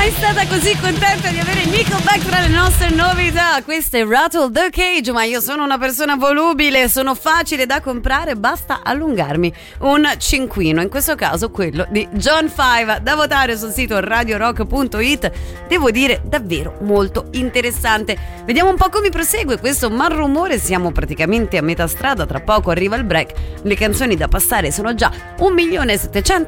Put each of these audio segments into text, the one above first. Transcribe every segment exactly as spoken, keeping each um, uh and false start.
mai stata così contenta di avere Nickelback tra le nostre novità. Questo è Rattle the Cage, ma io sono una persona volubile, sono facile da comprare, basta allungarmi un cinquino, in questo caso quello di John Five, da votare sul sito radio rock punto it. Devo dire davvero molto interessante. Vediamo un po' come prosegue questo Malrumore, siamo praticamente a metà strada, tra poco arriva il break. Le canzoni da passare sono già un milione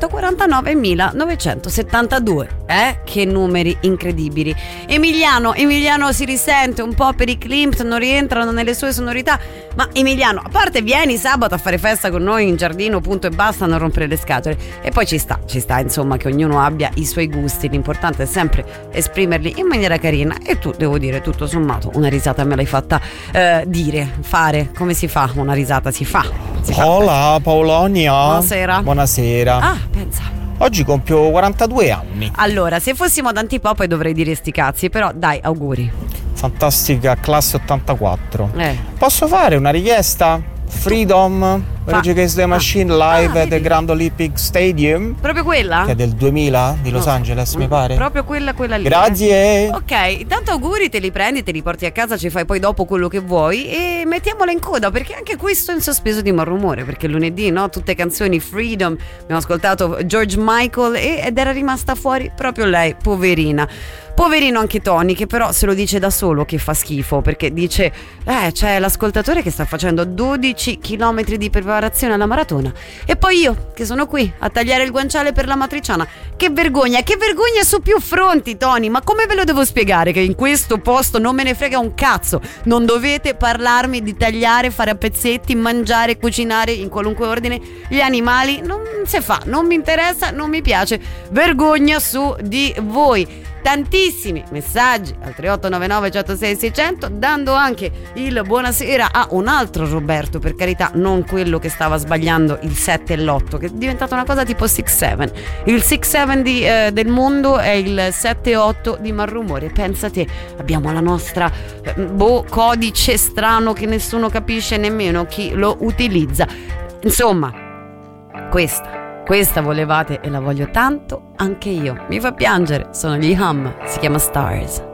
settecentoquarantanovanovecentossettantadue. Eh? Che numeri incredibili. Emiliano, Emiliano si risente un po' per i Klimt, non rientrano nelle sue sonorità. Ma Emiliano, a parte vieni sabato a fare festa con noi in giardino, punto e basta, non rompere le scatole. E poi ci sta, ci sta insomma che ognuno abbia i suoi gusti, l'importante è sempre esprimerli in maniera carina. E tu, devo dire, tutto sommato una risata me l'hai fatta eh, dire, fare. Come si fa? Una risata si fa, si fa. Hola Paolonia. Buonasera. Buonasera. Ah, pensa. Oggi compio quarantadue anni. Allora, se fossimo ad Antipop dovrei dire sti cazzi, però dai, auguri. Fantastica classe ottantaquattro. Eh. Posso fare una richiesta? Freedom, Rage Against the Machine live ah, at the Grand Olympic Stadium. Proprio quella? Che è del duemila di Los no. Angeles, mi pare. Proprio quella, quella lì. Grazie. Ok, intanto auguri, te li prendi, te li porti a casa, ci fai poi dopo quello che vuoi e mettiamola in coda, perché anche questo è in sospeso di Malrumore, perché lunedì, no, tutte canzoni Freedom, abbiamo ascoltato George Michael e, ed era rimasta fuori proprio lei, poverina. Poverino anche Tony, che però se lo dice da solo che fa schifo, perché dice eh c'è l'ascoltatore che sta facendo dodici chilometri di preparazione alla maratona e poi io che sono qui a tagliare il guanciale per la matriciana. Che vergogna, che vergogna su più fronti, Tony, ma come ve lo devo spiegare che in questo posto non me ne frega un cazzo, non dovete parlarmi di tagliare, fare a pezzetti, mangiare, cucinare in qualunque ordine gli animali, non si fa, non mi interessa, non mi piace, vergogna su di voi. Tantissimi messaggi al tre otto nove nove uno zero sei sei zero zero, dando anche il buonasera a un altro Roberto, per carità, non quello che stava sbagliando il sette e l'otto, che è diventata una cosa tipo sei sette. Il sei sette di, eh, del mondo è il sette otto di Malrumore. Pensa te, abbiamo la nostra eh, boh, codice strano che nessuno capisce, nemmeno chi lo utilizza. Insomma, questa Questa volevate e la voglio tanto anche io. Mi fa piangere, sono gli Hum, si chiama Stars.